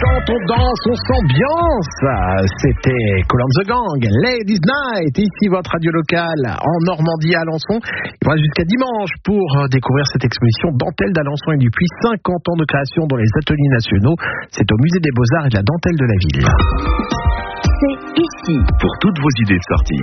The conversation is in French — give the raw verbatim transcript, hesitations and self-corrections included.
chante, on danse, on s'ambiance. C'était Kool and the Gang, Ladies Night, ici votre radio locale en Normandie à Alençon. Il va jusqu'à dimanche pour découvrir cette exposition Dentelle d'Alençon et du Puy, cinquante ans de création dans les ateliers nationaux. C'est au musée des Beaux-Arts et de la dentelle de la ville. C'est ici pour toutes vos idées de sortie.